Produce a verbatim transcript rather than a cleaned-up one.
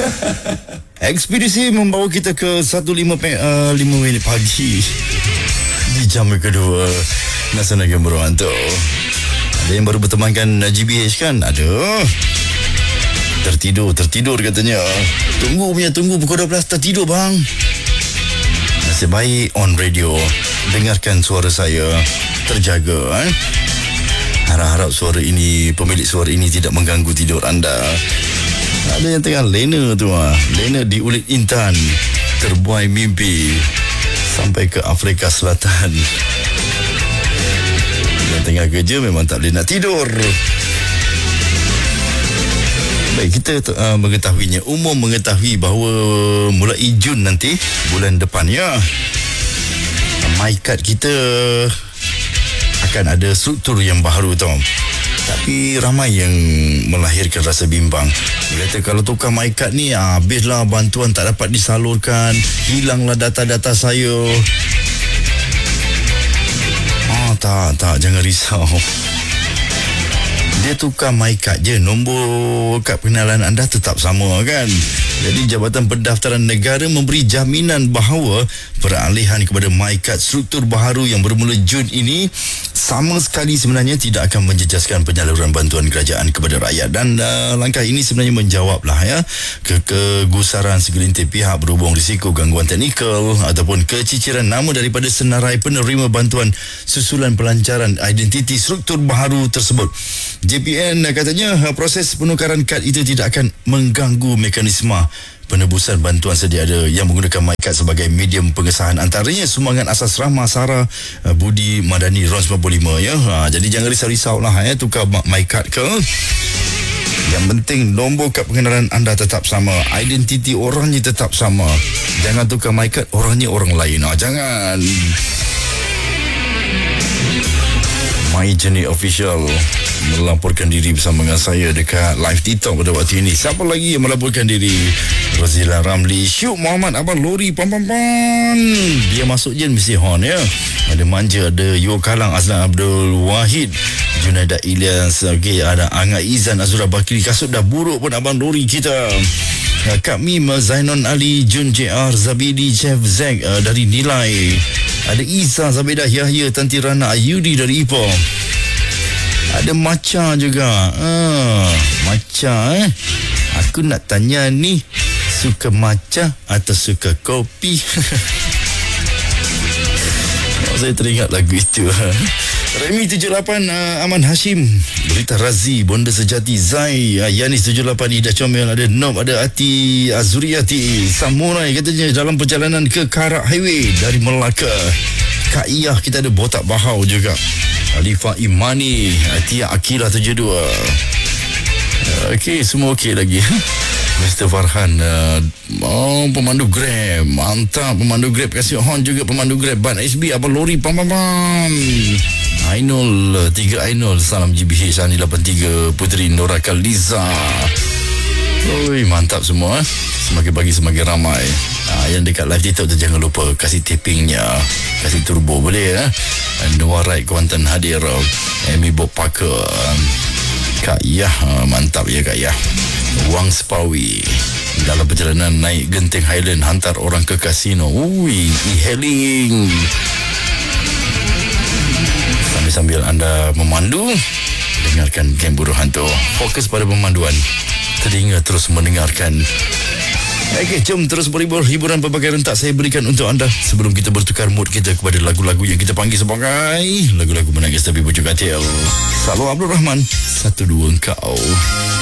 Ekspedisi membawa kita ke satu lima minit pagi di jam kedua Nasional Gembira Hantu. Ada yang baru bertemankan G B H kan? Ada. Tertidur, tertidur katanya. Tunggu punya, tunggu pukul dua belas tertidur bang. Nasib baik on radio. Dengarkan suara saya. Terjaga. Eh? Harap-harap suara ini, pemilik suara ini tidak mengganggu tidur anda. Ada yang tengah lena tu ah. Lena di Ulit Intan. Terbuai mimpi sampai ke Afrika Selatan. Yang tengah kerja memang tak boleh nak tidur. Baik, kita uh, mengetahuinya. Umum mengetahui bahawa mulai Jun nanti, bulan depan ya, MyKad kita akan ada struktur yang baru tau. Tapi ramai yang melahirkan rasa bimbang. Dia kata kalau tukar MyKad ni, habislah bantuan tak dapat disalurkan, hilanglah data-data saya. Ah, tak, tak, jangan risau. Dia tukar MyKad je, nombor kad pengenalan anda tetap sama kan. Jadi Jabatan Pendaftaran Negara memberi jaminan bahawa peralihan kepada MyKad struktur baharu yang bermula Jun ini sama sekali sebenarnya tidak akan menjejaskan penyaluran bantuan kerajaan kepada rakyat. Dan uh, langkah ini sebenarnya menjawablah ya ke kegusaran segelintir pihak berhubung risiko gangguan teknikal ataupun keciciran nama daripada senarai penerima bantuan susulan pelancaran identiti struktur baharu tersebut. J P N katanya proses penukaran kad itu tidak akan mengganggu mekanisme penebusan bantuan sedia ada yang menggunakan MyKad sebagai medium pengesahan, antaranya sumbangan asas rahmah Sarah Budi Madani R O N sembilan puluh lima ya. Ha, jadi jangan risau-risau lah ya, tukar MyKad ke. Yang penting nombor kad pengenalan anda tetap sama, identiti orangnya tetap sama. Jangan tukar MyKad, orangnya orang lain. Ha, jangan. My Journey Official melaporkan diri bersama dengan saya dekat live TikTok pada waktu ini. Siapa lagi yang melaporkan diri? Rozila Ramli, Syuk Muhammad, Abang Lori, pam pam pam. Dia masuk je mesti horn ya. Ada Manja, ada Yo Kalang, Azlan Abdul Wahid, Junaida Ilyas, okay, ada Angga Izan, Azura Bakri. Kasut dah buruk pun Abang Lori kita. Kak Mim, Zainon Ali, Jun J R, Zabidi, Chef Zack uh, dari Nilai. Ada Isa, Zabedah Yahya, Tanti Rana Ayudi dari Ipoh. Ada Macha juga. Ah, Macha eh. Aku nak tanya ni, suka matcha atau suka kopi? Oh, saya teringat lagu itu. Remy tujuh lapan, uh, Aman Hashim, Berita Razi, Bonda Sejati, Zai, uh, Yanis tujuh lapan, Ida Comel, ada Nob, ada Ati Azuriati, Samurai katanya dalam perjalanan ke Karak Highway dari Melaka. Kak Iyah, kita ada Botak Bahau juga. Alifah Imani, Tia Akila tujuh dua. Uh, Okey, semua okey lagi. Mister Farhan, uh, oh, pemandu Grab, mantap pemandu Grab, kasih horn juga pemandu Grab. Ban S B, Abang Lori, pam pam pam. Ainul, tiga Ainul, salam G B H, Ani lapan tiga, Putri Nora Kaliza. Oi, mantap semua. Semakin pagi semakin ramai. Ah, yang dekat live TikTok tu jangan lupa kasih tapingnya, kasih turbo boleh ya. Noah Wright, Kuantan hadir, Amy Bob Parker, Kak Yah, mantap ya Kak Yah. Wang Spawi, dalam perjalanan naik Genting Highland, hantar orang ke kasino. Ui, e-hailing. Sambil-sambil anda memandu, dengarkan Gembira Hantu. Fokus pada pemanduan, telinga terus mendengarkan. Okey, jom terus berhibur. Hiburan berbagai rentak saya berikan untuk anda sebelum kita bertukar mood kita kepada lagu-lagu yang kita panggil sebagai lagu-lagu menangis tapi bujuk katil. Salam Abdul Rahman, satu dua engkau.